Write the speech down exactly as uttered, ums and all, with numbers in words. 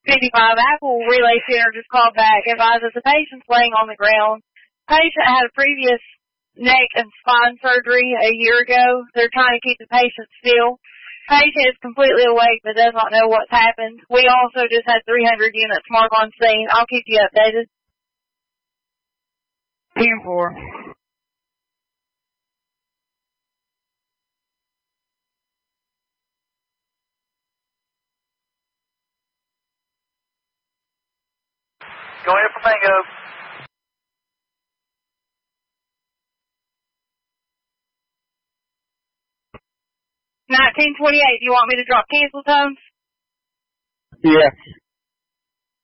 fifty-five Apple Relay Center just called back, advises the patient's laying on the ground. Patient had a previous neck and spine surgery a year ago. They're trying to keep the patient still. Patient is completely awake but does not know what's happened. We also just had three hundred units mark on scene. I'll keep you updated. ten four. Go ahead for Mango. nineteen twenty-eight, do you want me to drop cancel tones? Yeah.